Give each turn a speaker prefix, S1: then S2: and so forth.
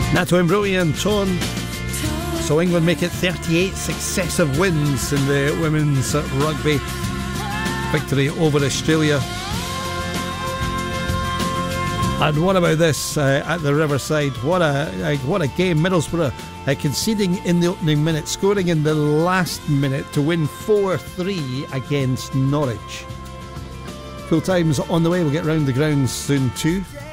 S1: Nato Imbruglia and Tone. So England make it 38 successive wins in the women's rugby victory over Australia. And what about this at the Riverside? What a game. Middlesbrough conceding in the opening minute, scoring in the last minute to win 4-3 against Norwich. Full time's on the way. We'll get round the grounds soon too.